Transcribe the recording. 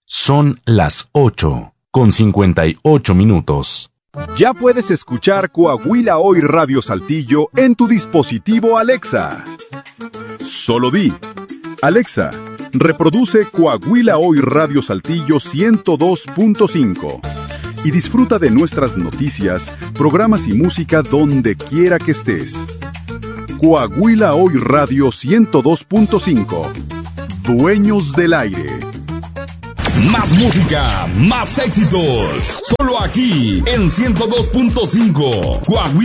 Son las 8:58. Ya puedes escuchar Coahuila Hoy Radio Saltillo en tu dispositivo Alexa. Solo di: Alexa, reproduce Coahuila Hoy Radio Saltillo 102.5 y disfruta de nuestras noticias, programas y música donde quiera que estés. Coahuila Hoy Radio 102.5. Dueños del aire. Más música, más éxitos. Solo aquí en 102.5. Coahuila.